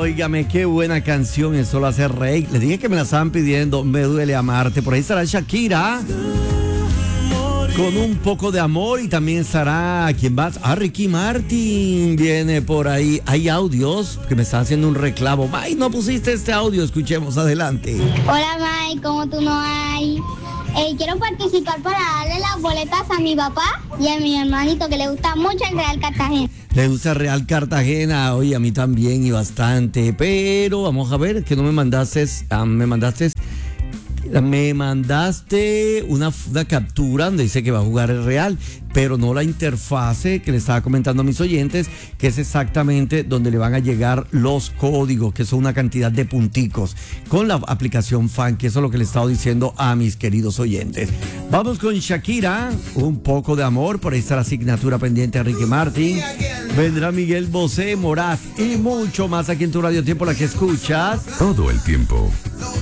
Óigame, qué buena canción, eso lo hace Rey. Le dije que me la estaban pidiendo, Me duele amarte. Por ahí estará Shakira con un poco de amor y también estará, ¿quién más? Ricky Martin viene por ahí. Hay audios que me están haciendo un reclamo. May, no pusiste este audio, escuchemos, adelante. Hola May, ¿cómo tú no hay? Quiero participar para darle las boletas a mi papá y a mi hermanito que le gusta mucho el Real Cartagena. Le gusta Real Cartagena, oye, a mí también y bastante, pero vamos a ver, que no me mandaste, me mandaste una captura donde dice que va a jugar el Real, pero no la interfase que le estaba comentando a mis oyentes, que es exactamente donde le van a llegar los códigos, que son una cantidad de punticos, con la aplicación Fan, que eso es lo que le he estado diciendo a mis queridos oyentes. Vamos con Shakira, un poco de amor, por ahí está la asignatura pendiente de Ricky Martin, vendrá Miguel Bosé, Moraz y mucho más aquí en tu Radio Tiempo, la que escuchas todo el tiempo.